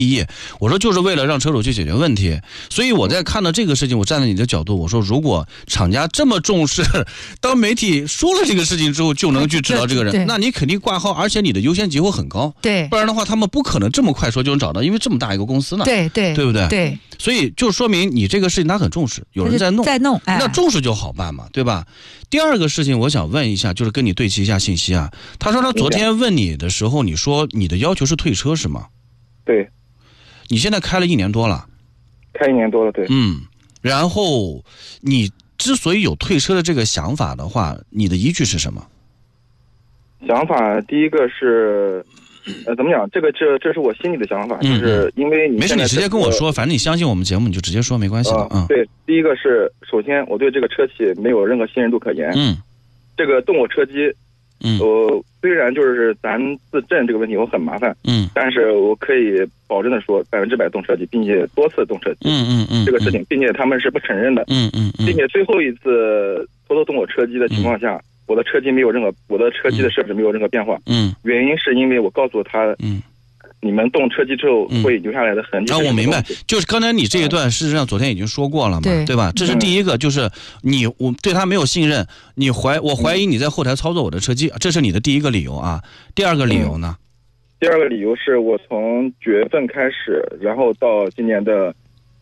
我说就是为了让车主去解决问题。所以我在看到这个事情，我站在你的角度，我说如果厂家这么重视，当媒体说了这个事情之后就能去知道这个人，那你肯定挂号，而且你的优先级会很高。 对， 不然的话他们不可能这么快说就能找到，因为这么大一个公司呢。 对不对？ 对， 所以就说明你这个事情他很重视，有人在弄，那重视就好办嘛，对吧？第二个事情我想问一下，就是跟你对齐一下信息啊。他说他昨天问你的时候，你说你的要求是退车是吗？ 对。 你现在开了1年多了。 开1年多了，对。 然后你之所以有退车的这个想法的话，你的依据是什么？ 想法第一个是怎么讲，这是我心里的想法，就是因为你没事，你直接跟我说，反正你相信我们节目你就直接说没关系的。 对，第一个是首先我对这个车企没有任何信任度可言。这个动我车机虽然就是咱自证这个问题我很麻烦，但是我可以保证的说100%动车机，并且多次动车机，这个事情，并且他们是不承认的，并且最后一次偷偷动我车机的情况下，我的车机的设置没有任何变化，原因是因为我告诉他，你们动车机之后会留下来的痕迹。 我明白，就是刚才你这一段事实上昨天已经说过了嘛，对吧？这是第一个，就是我对他没有信任，我怀疑你在后台操作我的车机，这是你的第一个理由啊。第二个理由呢？ 第二个理由是我从9月份开始，然后到今年的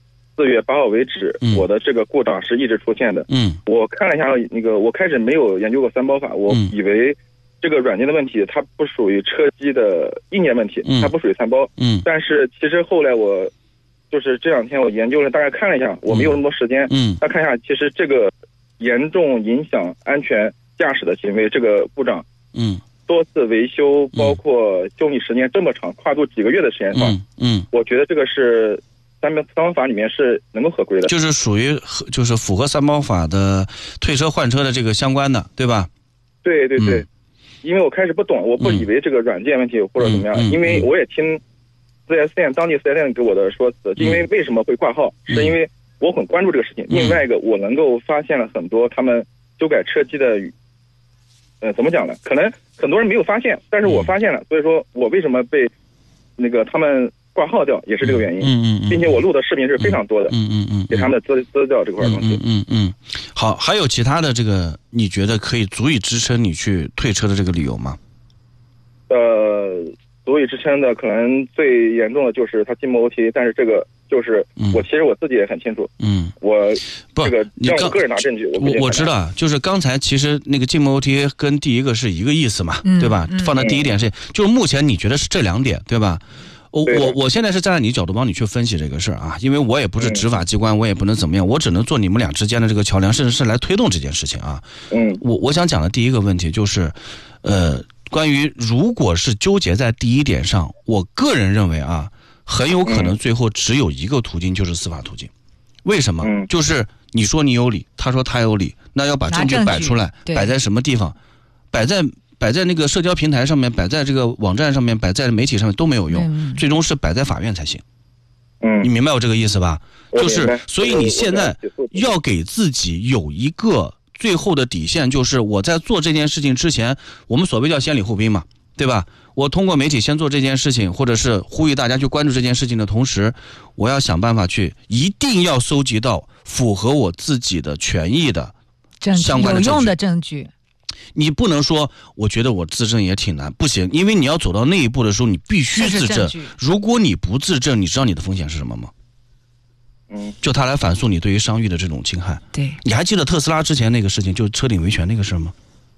4月8号为止，我的这个故障是一直出现的。我看了一下我开始没有研究过3包法，我以为这个软件的问题它不属于车机的意念问题，它不属于3包。但是其实后来我就是这2天我研究了，大概看了一下，我没有那么多时间。大家看一下，其实这个严重影响安全驾驶的行为，这个故障，多次维修，包括修理时间这么长，跨度几个月的时间长，我觉得这个是三包法里面是能够合规的， 就是属于就是符合3包法的退车换车的这个相关的，对吧？ 对。因为我开始不懂，我不以为这个软件问题或者怎么样，因为我也听4S店当地4S店给我的说辞，因为为什么会挂号，是因为我很关注这个事情。另外一个，我能够发现了很多他们修改车机的，怎么讲呢？可能很多人没有发现，但是我发现了，所以说我为什么被他们挂号掉也是这个原因。并且我录的视频是非常多的，给他们的资料这块东西。 好，还有其他的这个你觉得可以足以支撑你去退车的这个理由吗？ 足以支撑的可能最严重的就是他进摩 OTA， 但是这个就是其实我自己也很清楚。这个让我个人拿证据， 我知道，就是刚才其实那个进摩 OTA 跟第一个是一个意思嘛，对吧？放在第一点是，就是目前你觉得是这2点，对吧？我现在是站在你角度帮你去分析这个事儿啊，因为我也不是执法机关，我也不能怎么样，我只能做你们俩之间的这个桥梁，甚至是来推动这件事情啊。我想讲的第一个问题就是，关于如果是纠结在第一点上，我个人认为啊，很有可能最后只有一个途径，就是司法途径。为什么？就是你说你有理，他说他有理，那要把证据摆出来，摆在什么地方？摆在那个社交平台上面，摆在这个网站上面，摆在媒体上面都没有用，最终是摆在法院才行。你明白我这个意思吧？就是所以你现在要给自己有一个最后的底线，就是我在做这件事情之前，我们所谓叫先礼后兵嘛，对吧？我通过媒体先做这件事情，或者是呼吁大家去关注这件事情的同时，我要想办法去一定要搜集到符合我自己的权益的相关的有用的证据。 你不能说我觉得我自证也挺难，不行，因为你要走到那一步的时候，你必须自证。如果你不自证，你知道你的风险是什么吗？就他来反诉你对于商誉的这种侵害。 对， 你还记得特斯拉之前那个事情，就车顶维权那个事吗？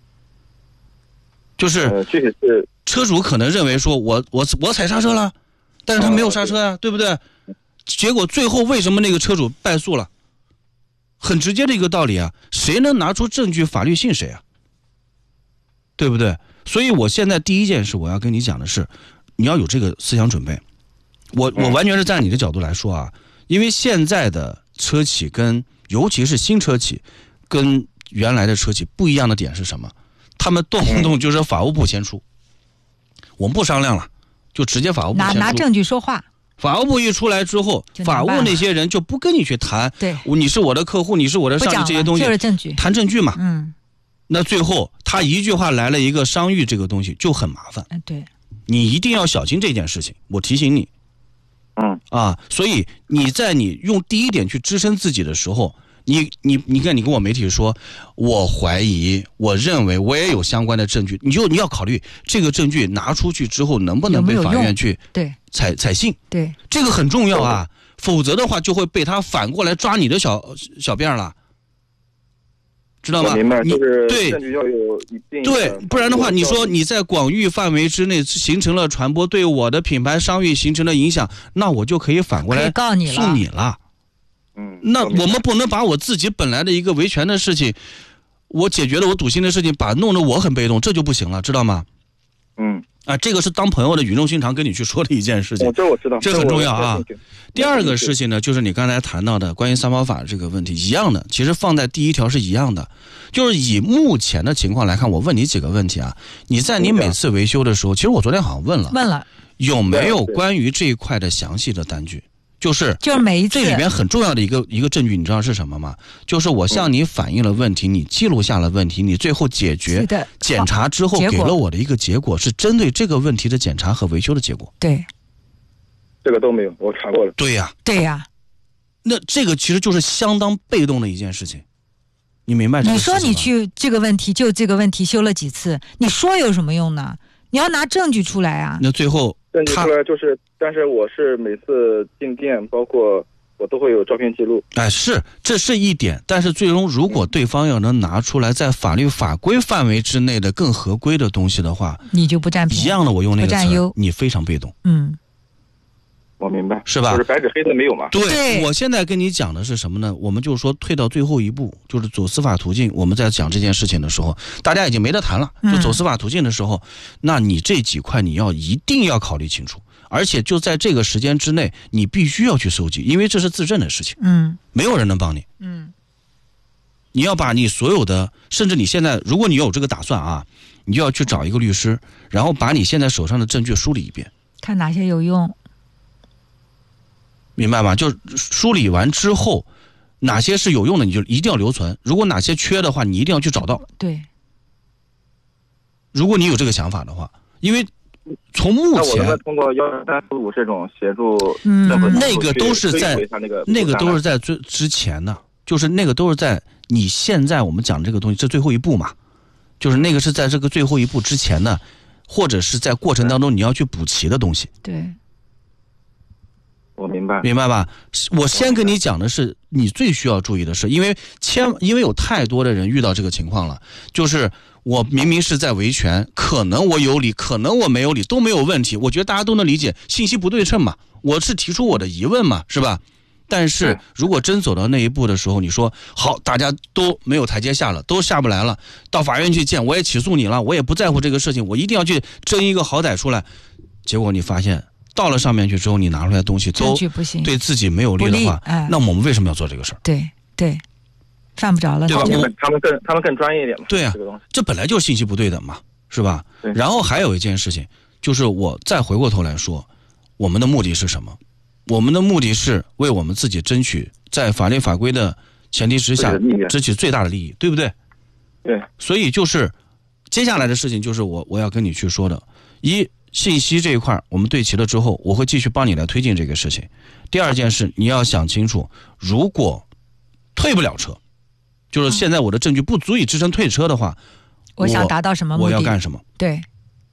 就是车主可能认为说我踩刹车了，但是他没有刹车啊，对不对？结果最后为什么那个车主败诉了？很直接的一个道理啊，谁能拿出证据，法律信谁啊？对不对？所以我现在第一件事我要跟你讲的是，你要有这个思想准备。我完全是站在你的角度来说啊，因为现在的车企尤其是新车企跟原来的车企不一样的点是什么？他们动不动就是法务部先出，我们不商量了，就直接法务部先出， 拿证据说话。 法务部一出来之后，法务那些人就不跟你去谈， 对， 你是我的客户，你是我的上级这些东西， 就是证据， 谈证据嘛。那最后他一句话来了一个商誉，这个东西就很麻烦。 对， 你一定要小心这件事情，我提醒你。 啊，所以你在你用第一点去支撑自己的时候，你看，你跟我媒体说，我怀疑，我认为，我也有相关的证据，你要考虑这个证据拿出去之后能不能被法院去采信， 对， 这个很重要啊，否则的话就会被他反过来抓你的小辫了。知道吗？ 明白，就是对证据要有一定对，不然的话，你说你在广域范围之内形成了传播，对我的品牌商誉形成了影响，那我就可以反过来告你诉你了。那我们不能把我自己本来的一个维权的事情，我解决了我赌性的事情，弄得我很被动，这就不行了，知道吗？这个是当朋友的语重心长跟你去说的一件事情， 这我知道， 这很重要啊。第二个事情呢，就是你刚才谈到的关于三包法这个问题一样的，其实放在第一条是一样的，就是以目前的情况来看，我问你几个问题啊。你在你每次维修的时候，其实我昨天好像问了，有没有关于这一块的详细的单据？就是每一次这里边很重要的一个证据，你知道是什么吗？就是我向你反映了问题，你记录下了问题，你最后解决检查之后给了我的一个结果，是针对这个问题的检查和维修的结果。 对， 这个都没有，我查过了。 对呀， 那这个其实就是相当被动的一件事情，你明白这个事情吗？ 你说你去这个问题修了几次，你说有什么用呢？你要拿证据出来啊。 那最后证据出来就是，但是我是每次进店，包括我都会有照片记录。 这是一点，但是最终如果对方要能拿出来在法律法规范围之内的更合规的东西的话， 你就不占便宜。 一样的，我用那个词，你非常被动。 我明白， 是吧？ 就是白纸黑字没有嘛。 对，我现在跟你讲的是什么呢？我们就是说退到最后一步，就是走司法途径。我们在讲这件事情的时候，大家已经没得谈了，就走司法途径的时候，那你这几块你一定要考虑清楚，而且就在这个时间之内，你必须要去收集，因为这是自证的事情，没有人能帮你，你要把你所有的，甚至你现在如果你有这个打算啊，你就要去找一个律师，然后把你现在手上的证据梳理一遍， 看哪些有用。 明白吗？就梳理完之后，哪些是有用的，你就一定要留存；如果哪些缺的话，你一定要去找到。 对。 如果你有这个想法的话，因为从目前， 那我们通过1345这种协助， 那个都是在之前呢，就是那个都是在你现在我们讲这个东西，这最后一步嘛，就是那个是在这个最后一步之前呢，或者是在过程当中你要去补齐的东西。 对。 我明白吧？我先跟你讲的是你最需要注意的是，因为有太多的人遇到这个情况了，就是我明明是在维权，可能我有理，可能我没有理，都没有问题。我觉得大家都能理解，信息不对称嘛，我是提出我的疑问嘛，是吧？但是如果真走到那一步的时候，你说好，大家都没有台阶下了，都下不来了，到法院去见，我也起诉你了，我也不在乎这个事情，我一定要去争一个好歹出来。结果你发现到了上面去之后，你拿出来的东西都对自己没有利的话，那我们为什么要做这个事儿？ 对，犯不着了， 对吧？ 他们更专业一点嘛。 对啊，这本来就是信息不对等嘛，是吧？然后还有一件事情，就是我再回过头来说，我们的目的是什么？我们的目的是为我们自己争取在法律法规的前提之下，争取最大的利益，对不对？ 对。 所以就是接下来的事情，就是我要跟你去说的，信息这一块我们对齐了之后，我会继续帮你来推进这个事情。第二件事，你要想清楚，如果退不了车，就是现在我的证据不足以支撑退车的话， 我想达到什么目的， 我要干什么？ 对，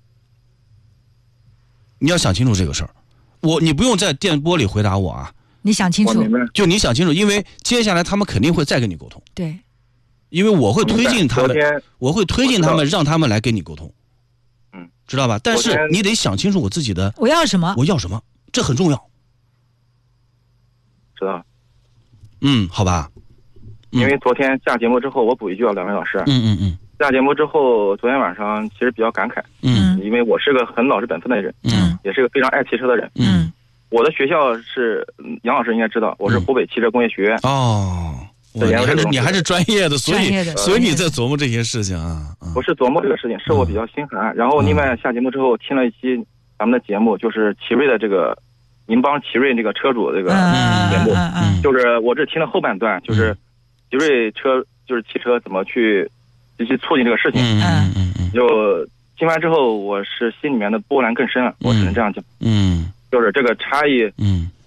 你要想清楚这个事儿。你不用在电波里回答我啊， 你想清楚， 就你想清楚，因为接下来他们肯定会再跟你沟通。 对， 因为我会推进他们，让他们来跟你沟通。知道吧？但是你得想清楚我自己的我要什么， 这很重要。 知道。 好吧。 因为昨天下节目之后，我补一句啊，2位老师。下节目之后，昨天晚上其实比较感慨。因为我是个很老实本分的人。也是个非常爱汽车的人。我的学校是杨老师应该知道，我是湖北汽车工业学院。 你还是专业的，所以你在琢磨这些事情啊。 不是琢磨这个事情，是我比较心寒。然后另外下节目之后听了一期咱们的节目，就是奇瑞的这个您帮奇瑞这个车主这个节目，就是我这听了后半段，就是奇瑞车就是汽车怎么去促进这个事情。就听完之后，我是心里面的波澜更深了，我只能这样讲。就是这个差异，